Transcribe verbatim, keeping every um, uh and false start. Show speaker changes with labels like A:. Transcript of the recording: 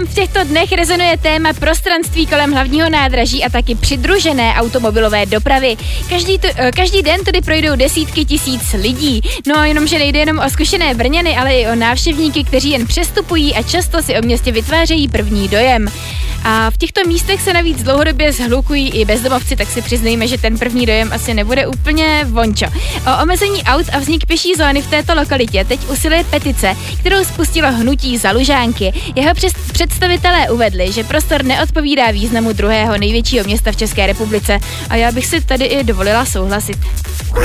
A: vám v těchto dnech rezonuje téma prostranství kolem hlavního nádraží a taky přidružené automobilové dopravy. Každý, tu, každý den tudy projdou desítky tisíc lidí. No jenomže nejde jenom o zkušené Brňany, ale i o návštěvníky, kteří jen přestupují a často si o městě vytvářejí první dojem. A v těchto místech se navíc dlouhodobě zhlukují i bezdomovci, tak si přiznejme, že ten první dojem asi nebude úplně vončo. O omezení aut a vznik pěší zóny v této lokalitě teď usiluje petice, kterou spustilo hnutí Za Lužánky. Jeho představitelé uvedli, že prostor neodpovídá významu druhého největšího města v České republice a já bych si tady i dovolila souhlasit.